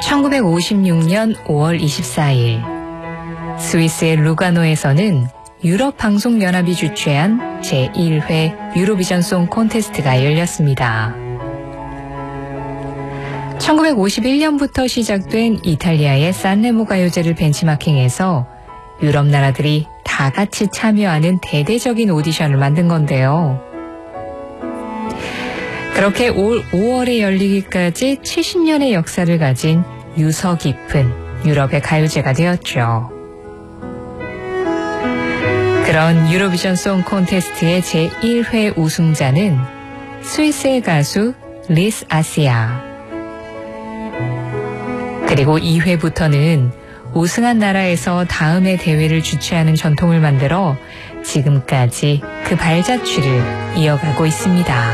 1956년 5월 24일 스위스의 루가노에서는 유럽방송연합이 주최한 제1회 유로비전 송 콘테스트가 열렸습니다. 1951년부터 시작된 이탈리아의 산레모 가요제를 벤치마킹해서 유럽 나라들이 다 같이 참여하는 대대적인 오디션을 만든 건데요. 그렇게 올 5월에 열리기까지 70년의 역사를 가진 유서 깊은 유럽의 가요제가 되었죠. 그런 유로비전 송 콘테스트의 제1회 우승자는 스위스의 가수 리스 아시아. 그리고 2회부터는 우승한 나라에서 다음의 대회를 주최하는 전통을 만들어 지금까지 그 발자취를 이어가고 있습니다.